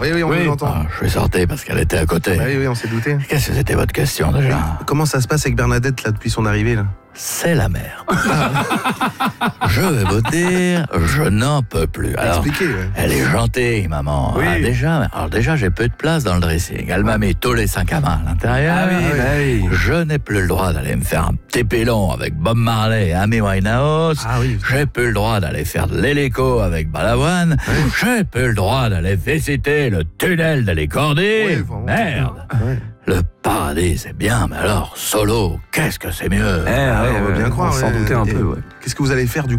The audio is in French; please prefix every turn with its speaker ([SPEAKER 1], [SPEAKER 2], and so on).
[SPEAKER 1] Oui, on vous entend.
[SPEAKER 2] Je suis sorti parce qu'elle était à côté.
[SPEAKER 1] Oui, on s'est douté.
[SPEAKER 2] Qu'est-ce que c'était votre question déjà?
[SPEAKER 1] Comment ça se passe avec Bernadette là depuis son arrivée là?
[SPEAKER 2] C'est la merde. Je vais vous dire, je n'en peux plus. Alors,
[SPEAKER 1] Expliquez, ouais.
[SPEAKER 2] elle est gentille, maman.
[SPEAKER 1] Oui.
[SPEAKER 2] Déjà, j'ai peu de place dans le dressing. Elle m'a mis tous les 5 à main à l'intérieur.
[SPEAKER 1] oui.
[SPEAKER 2] Je n'ai plus le droit d'aller me faire un petit pilon avec Bob Marley et Amy Winehouse.
[SPEAKER 1] Ah oui.
[SPEAKER 2] J'ai plus le droit d'aller faire de l'hélico avec Balavoine. J'ai plus le droit d'aller visiter le tunnel de l'Écordi.
[SPEAKER 1] Oui, vraiment.
[SPEAKER 2] Merde.
[SPEAKER 1] Ouais.
[SPEAKER 2] Le paradis, c'est bien, mais alors, solo, qu'est-ce que c'est mieux?
[SPEAKER 1] On veut bien croire.
[SPEAKER 3] on s'en doutait un peu, ouais.
[SPEAKER 1] Qu'est-ce que vous allez faire du coup?